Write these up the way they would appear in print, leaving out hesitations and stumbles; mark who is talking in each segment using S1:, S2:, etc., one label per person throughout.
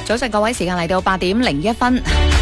S1: 早晨各位，時間嚟到8:01，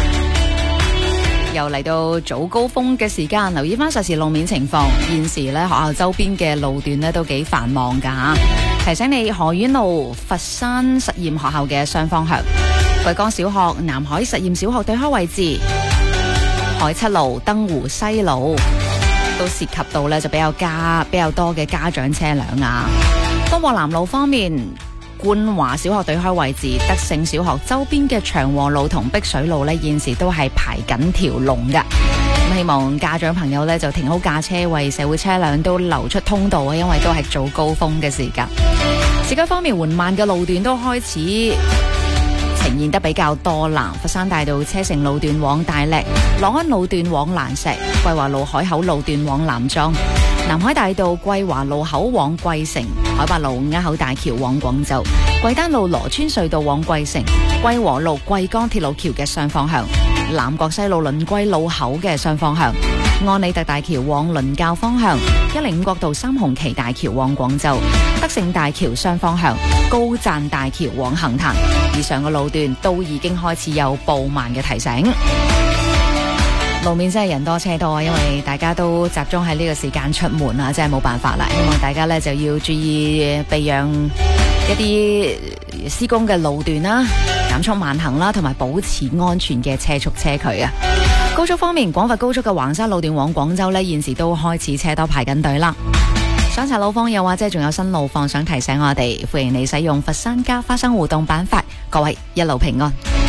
S1: 又嚟到早高峰嘅時間，留意翻實時路面情況。現時咧學校周邊嘅路段咧都幾繁忙噶吓，提醒你何苑路佛山實驗學校嘅雙方向，桂江小學、南海實驗小學對開位置，海七路、燈湖西路都涉及到咧就比較多嘅家長車輛啊。東華南路方面，冠華小學對開位置，德勝小學周邊嘅長和路同碧水路呢，現時都係排緊條龍㗎。咁希望家長朋友呢就停好駕車，為社會車輛都留出通道啊，因為都係早高峰嘅時間。市區方面，緩慢嘅路段都開始呈現得比較多啦。佛山大道車城路段往大瀝，朗安路段往蘭石，桂華路海口路段往南莊，南海大道桂華路口往桂城，海八路鴉口大橋往廣州，桂丹路羅村隧道往桂城，桂和路桂江鐵路橋嘅雙方向，南國西路輪桂路口嘅雙方向，安里特大橋往倫教方向，105國道三紅旗大橋往廣州，德勝大橋雙方向，高贊大橋往杏壇，以上嘅路段都已經開始有步慢嘅提醒。路面真係人多車多啊，因為大家都集中喺呢個時間出門啊，真係冇辦法啦。希望大家呢就要注意避讓一啲施工嘅路段啦，減速慢行啦，同埋保持安全嘅車速車距啊。高速方面，廣佛高速嘅橫山路段往廣州呢，現時都開始車多排緊隊啦。想查路況又或者仲有新路況想提醒我哋，歡迎你使用佛山加花生互動辦法。各位一路平安。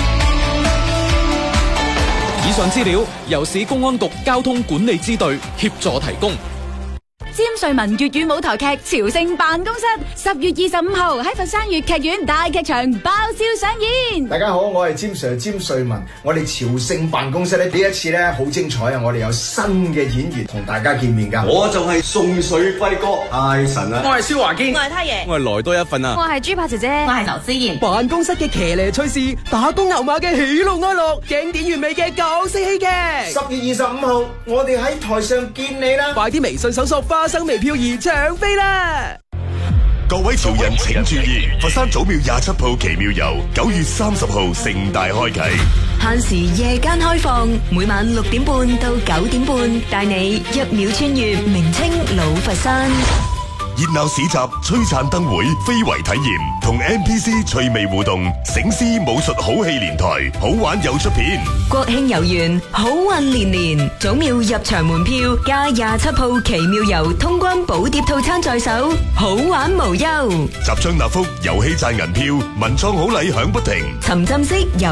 S2: 以上資料由市公安局交通管理支隊協助提供。
S3: 詹瑞文粵語舞台劇《朝聖辦公室》10月25號喺佛山粵劇院大劇場爆笑上演。大家好，我係詹 Sir 詹瑞文。我哋朝聖辦公室呢一次呢好精彩啊！我哋有新嘅演員同大家見面噶。我就係宋水輝哥，太神啦！我係蕭華堅，我係太爺，我係來多一份啊！我係豬扒姐姐，我係劉思妍。辦公室嘅騎呢趣事，打工牛馬嘅喜怒哀樂，經典完美嘅港式戲劇。10月25號，我哋喺台上見你啦！快啲微信搜索花生微漂兒搶飛啦！
S4: 各位潮人請注意，佛山祖廟27鋪奇妙遊9月30號盛大開啟，
S5: 限時夜間開放，每晚6點半到9點半，帶你1秒穿越明清老佛山。
S4: 熱鬧市集、璀璨燈會、非遺體驗同 NPC 趣味互動，醒獅武術好戲連台，好玩有出片。
S5: 國慶遊園，好運連連，祖廟入場門票加27鋪奇妙遊通關寶碟套餐在手，好玩無憂。
S4: 集章納福，遊戲賺銀票，文創好禮響不停。
S5: 沉浸式遊